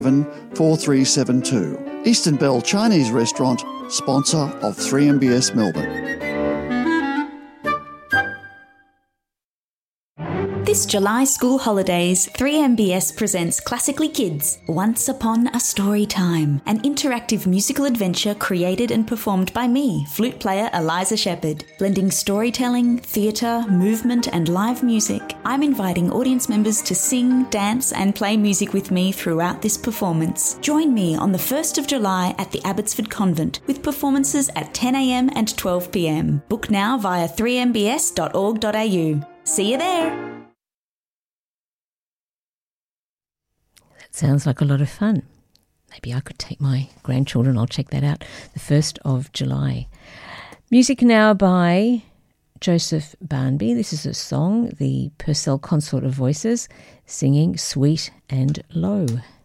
4372. Eastern Bell Chinese Restaurant, sponsor of 3MBS Melbourne. This July school holidays, 3MBS presents Classically Kids, Once Upon a Story Time, an interactive musical adventure created and performed by me, flute player Eliza Shepherd. Blending storytelling, theatre, movement and live music, I'm inviting audience members to sing, dance and play music with me throughout this performance. Join me on the 1st of July at the Abbotsford Convent with performances at 10 a.m. and 12 p.m. Book now via 3mbs.org.au. See you there! Sounds like a lot of fun. Maybe I could take my grandchildren. I'll check that out. The 1st of July. Music now by Joseph Barnby. This is a song, the Purcell Consort of Voices, singing Sweet and Low.